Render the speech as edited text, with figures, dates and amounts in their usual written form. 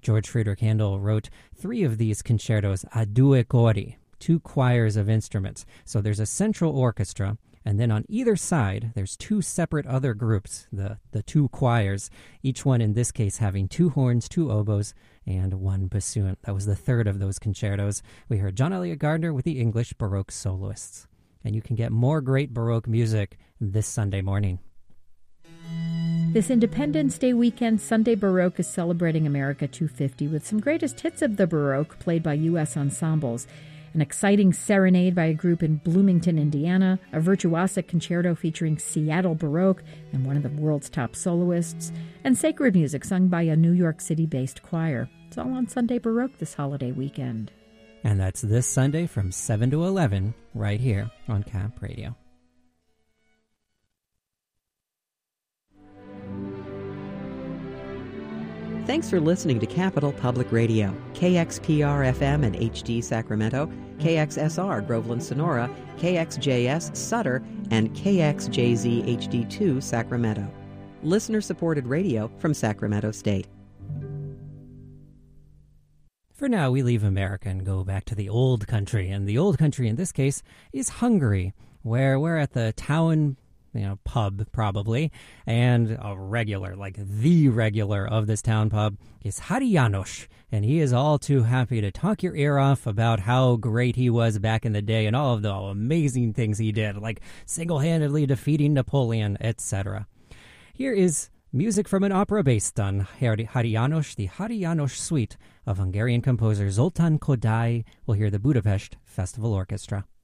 George Friedrich Handel wrote 3 of these concertos a due cori, 2 choirs of instruments. So there's a central orchestra, and then on either side, there's 2 separate other groups, the 2 choirs, each one in this case having 2 horns, 2 oboes, and 1 bassoon. That was the 3rd of those concertos. We heard John Eliot Gardiner with the English Baroque soloists. And you can get more great Baroque music this Sunday morning. This Independence Day weekend, Sunday Baroque is celebrating America 250 with some greatest hits of the Baroque played by U.S. ensembles. An exciting serenade by a group in Bloomington, Indiana, a virtuosic concerto featuring Seattle Baroque and one of the world's top soloists, and sacred music sung by a New York City-based choir. It's all on Sunday Baroque this holiday weekend. And that's this Sunday from 7 to 11 right here on Camp Radio. Thanks for listening to Capital Public Radio, KXPR-FM and HD Sacramento, KXSR Groveland Sonora, KXJS Sutter, and KXJZ HD2 Sacramento. Listener-supported radio from Sacramento State. For now, we leave America and go back to the old country. And the old country in this case is Hungary, where we're at the town pub probably, and a regular, like the regular of this town pub is Hari János, and he is all too happy to talk your ear off about how great he was back in the day and all of the amazing things he did, like single-handedly defeating Napoleon, etc. Here is music from an opera based on Hari János, the Hari János Suite of Hungarian composer Zoltán Kodály. We'll hear the Budapest Festival Orchestra.